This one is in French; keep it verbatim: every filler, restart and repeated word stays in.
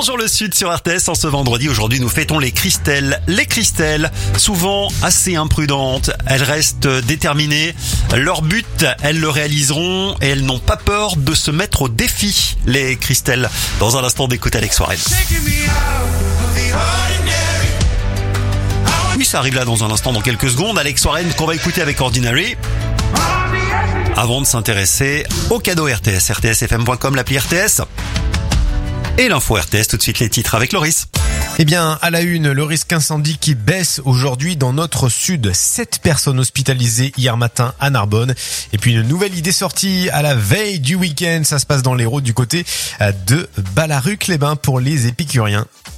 Bonjour le Sud sur R T S. En ce vendredi, aujourd'hui, nous fêtons les Christelles. Les Christelles, souvent assez imprudentes, elles restent déterminées. Leur but, elles le réaliseront et elles n'ont pas peur de se mettre au défi. Les Christelles, dans un instant d'écoute Alex Warren. Oui, ça arrive là dans un instant, dans quelques secondes. Alex Warren qu'on va écouter avec Ordinary. Avant de s'intéresser au cadeau R T S, R T S F M point com, l'appli R T S. Et l'info R T S, tout de suite les titres avec Loris. Eh bien, à la une, le risque incendie qui baisse aujourd'hui dans notre sud. Sept personnes hospitalisées hier matin à Narbonne. Et puis une nouvelle idée sortie à la veille du week-end. Ça se passe dans l'Hérault du côté de Ballaruc-les-Bains pour les épicuriens.